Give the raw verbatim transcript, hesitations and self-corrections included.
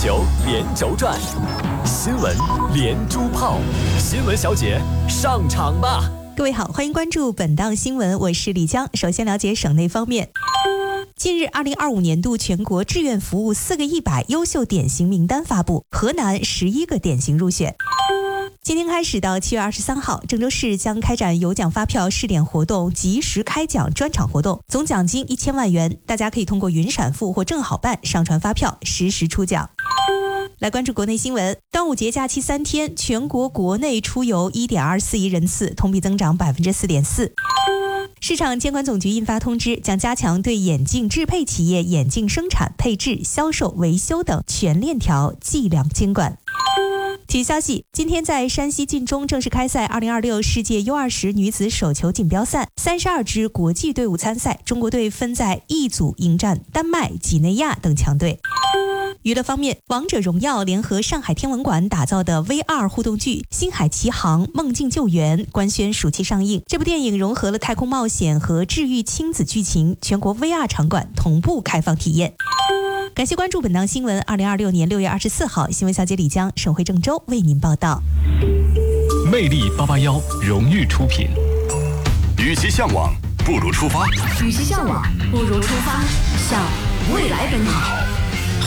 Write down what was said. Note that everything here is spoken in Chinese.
球连轴转，新闻连珠炮，新闻小姐上场吧！ 各位好，欢迎关注本档新闻，我是李江。首先了解省内方面。近日，二零二五年度全国志愿服务四个一百优秀典型名单发布，河南十一个典型入选。今天开始到七月二十三号，郑州市将开展有奖发票试点活动、及时开奖专场活动，总奖金一千万元。大家可以通过云闪付或正好办上传发票，实时出奖。来关注国内新闻，端午节假期三天，全国国内出游一点二四亿人次，同比增长百分之四点四。市场监管总局印发通知，将加强对眼镜制配企业眼镜生产、配置、销售、维修等全链条计量监管。体育消息，今天在山西晋中正式开赛二零二六世界 U 二十 女子手球锦标赛，三十二支国际队伍参赛，中国队分在 E 组迎战丹麦、几内亚等强队。娱乐方面，王者荣耀联合上海天文馆打造的 V R 互动剧《星海奇航：梦境救援》官宣暑期上映。这部电影融合了太空冒险和治愈亲子剧情，全国 V R 场馆同步开放体验。感谢关注本档新闻。二零二六年六月二十四号，新闻小姐李江，省会郑州为您报道。 魅力八八幺荣誉出品。与其向往，不如出发。 与其向往，不如出发，向未来奔跑。